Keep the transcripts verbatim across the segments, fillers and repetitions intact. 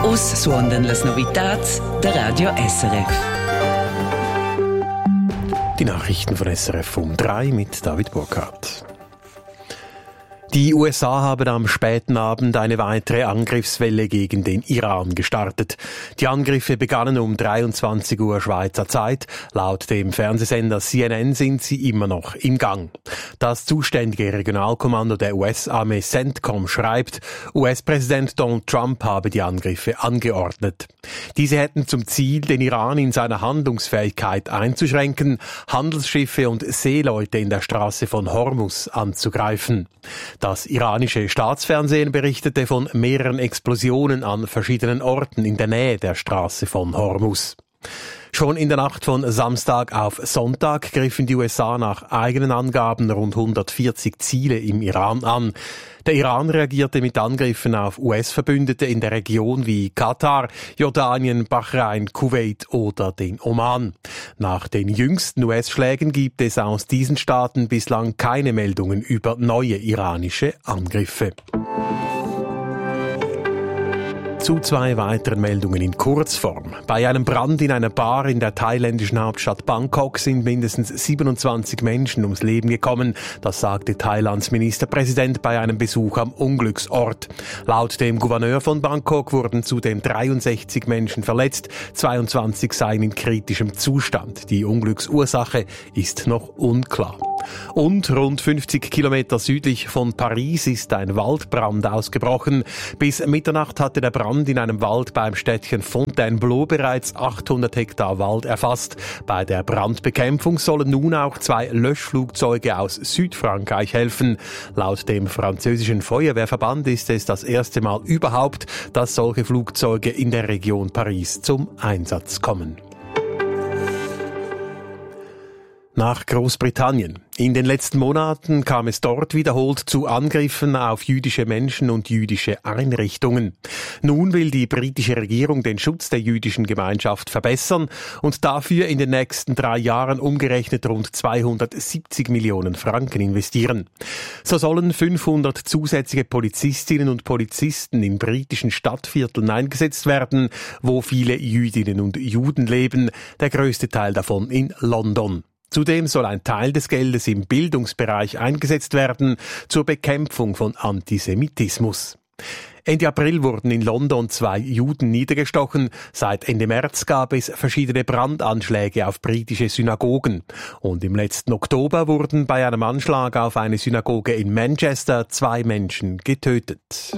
Us suondan las novitats der Radio S R F. Die Nachrichten von S R F um drei mit David Burkhardt. Die U S A haben am späten Abend eine weitere Angriffswelle gegen den Iran gestartet. Die Angriffe begannen um dreiundzwanzig Uhr Schweizer Zeit. Laut dem Fernsehsender C N N sind sie immer noch im Gang. Das zuständige Regionalkommando der U S-Armee CENTCOM schreibt, U S-Präsident Donald Trump habe die Angriffe angeordnet. Diese hätten zum Ziel, den Iran in seiner Handlungsfähigkeit einzuschränken, Handelsschiffe und Seeleute in der Straße von Hormuz anzugreifen. Das iranische Staatsfernsehen berichtete von mehreren Explosionen an verschiedenen Orten in der Nähe der Straße von Hormuz. Schon in der Nacht von Samstag auf Sonntag griffen die U S A nach eigenen Angaben rund hundertvierzig Ziele im Iran an. Der Iran reagierte mit Angriffen auf U S-Verbündete in der Region wie Katar, Jordanien, Bahrain, Kuwait oder den Oman. Nach den jüngsten U S-Schlägen gibt es aus diesen Staaten bislang keine Meldungen über neue iranische Angriffe. Zu zwei weiteren Meldungen in Kurzform. Bei einem Brand in einer Bar in der thailändischen Hauptstadt Bangkok sind mindestens siebenundzwanzig Menschen ums Leben gekommen. Das sagte Thailands Ministerpräsident bei einem Besuch am Unglücksort. Laut dem Gouverneur von Bangkok wurden zudem dreiundsechzig Menschen verletzt. zweiundzwanzig seien in kritischem Zustand. Die Unglücksursache ist noch unklar. Und rund fünfzig Kilometer südlich von Paris ist ein Waldbrand ausgebrochen. Bis Mitternacht hatte der Brand in einem Wald beim Städtchen Fontainebleau bereits achthundert Hektar Wald erfasst. Bei der Brandbekämpfung sollen nun auch zwei Löschflugzeuge aus Südfrankreich helfen. Laut dem französischen Feuerwehrverband ist es das erste Mal überhaupt, dass solche Flugzeuge in der Region Paris zum Einsatz kommen. Nach Großbritannien. In den letzten Monaten kam es dort wiederholt zu Angriffen auf jüdische Menschen und jüdische Einrichtungen. Nun will die britische Regierung den Schutz der jüdischen Gemeinschaft verbessern und dafür in den nächsten drei Jahren umgerechnet rund zweihundertsiebzig Millionen Franken investieren. So sollen fünfhundert zusätzliche Polizistinnen und Polizisten in britischen Stadtvierteln eingesetzt werden, wo viele Jüdinnen und Juden leben, der größte Teil davon in London. Zudem soll ein Teil des Geldes im Bildungsbereich eingesetzt werden zur Bekämpfung von Antisemitismus. Ende April wurden in London zwei Juden niedergestochen. Seit Ende März gab es verschiedene Brandanschläge auf britische Synagogen. Und im letzten Oktober wurden bei einem Anschlag auf eine Synagoge in Manchester zwei Menschen getötet.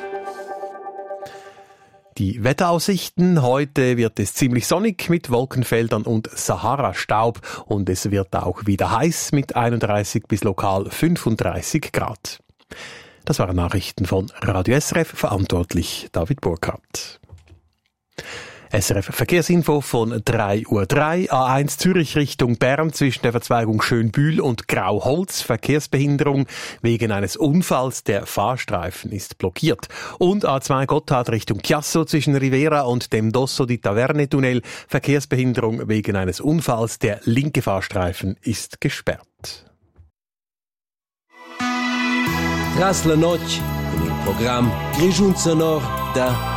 Die Wetteraussichten. Heute wird es ziemlich sonnig mit Wolkenfeldern und Sahara-Staub und es wird auch wieder heiß mit einunddreißig bis lokal fünfunddreißig Grad. Das waren Nachrichten von Radio S R F, verantwortlich David Burkhardt. S R F Verkehrsinfo von drei Uhr drei, A eins Zürich Richtung Bern zwischen der Verzweigung Schönbühl und Grauholz, Verkehrsbehinderung wegen eines Unfalls, der Fahrstreifen ist blockiert. Und A zwei Gotthard Richtung Chiasso zwischen Rivera und dem Dosso di Taverne Tunnel, Verkehrsbehinderung wegen eines Unfalls, der linke Fahrstreifen ist gesperrt. Tras la noche, con il programma Grigiun Sonor da